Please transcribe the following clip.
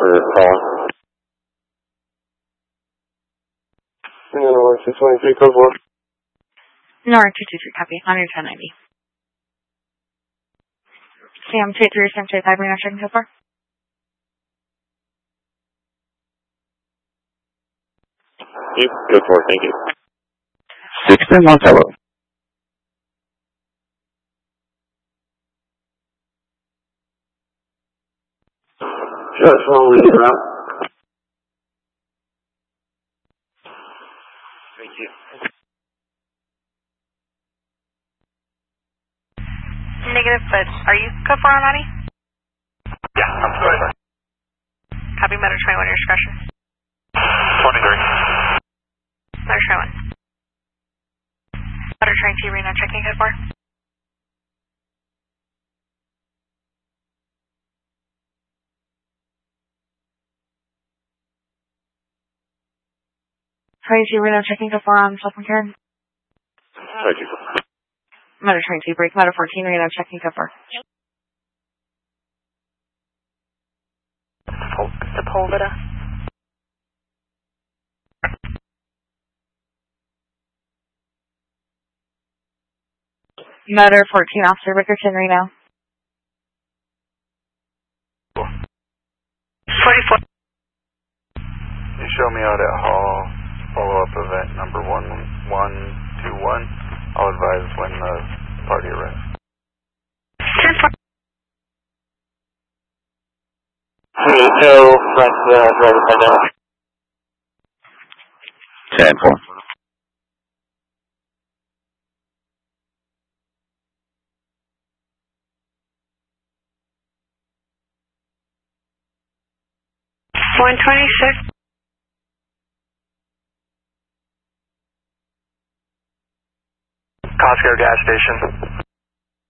for calling. North 623, code 4. North 223, copy. On your 1090. Sam 283, Sam 285, Reno checking so far. Code 4, thank you. 610, hello. Sure, that's wrong with the route. Thank you. Negative, but are you code 4 on Audi? Yeah, I'm sorry. Copy, Metro train 1, your discretion. 23. Metro train 1. Metro train 2, Reno checking code 4. Tracy, Reno checking so far on Southern Karen. Thank you. Metro train 2, break. Metro 14, Reno checking so far. Sepulveda. Metro 14, Officer Rickerson, Reno. 44. You show me out at Hall, follow-up event number 1121. I'll advise when the party arrives. 10-4. No, that's driver by now. 10-4. $126. Costco gas station.